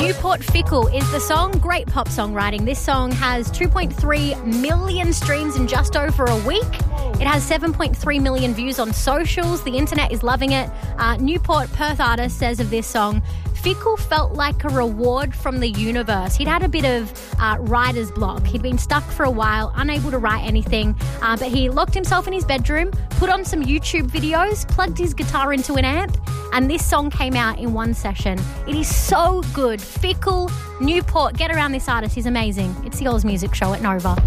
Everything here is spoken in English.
Newport Fickle is the song. Great pop songwriting. This song has 2.3 million streams in just over a week. It has 7.3 million views on socials. The internet is loving it. Newport Perth artist says of this song, Fickle felt like a reward from the universe. He'd had a bit of writer's block. He'd been stuck for a while, unable to write anything, but he locked himself in his bedroom, put on some YouTube videos, plugged his guitar into an amp, and this song came out in one session. It is so good. Fickle, Newport, get around this artist. He's amazing. It's the Oz Music Show at Nova.